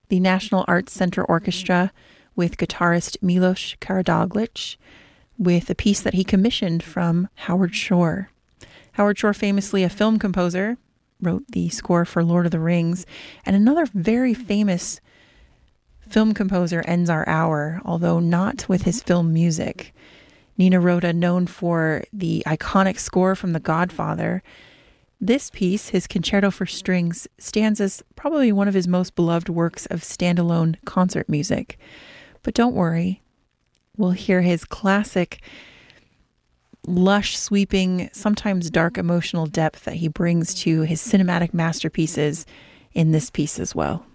the National Arts Center Orchestra with guitarist Milos Karadoglic with a piece that he commissioned from Howard Shore. Howard Shore, famously a film composer, wrote the score for Lord of the Rings, and another very famous film composer ends our hour, although not with his film music. Nino Rota, known for the iconic score from The Godfather, this piece, his Concerto for Strings, stands as probably one of his most beloved works of standalone concert music. But don't worry, we'll hear his classic, lush, sweeping, sometimes dark emotional depth that he brings to his cinematic masterpieces in this piece as well.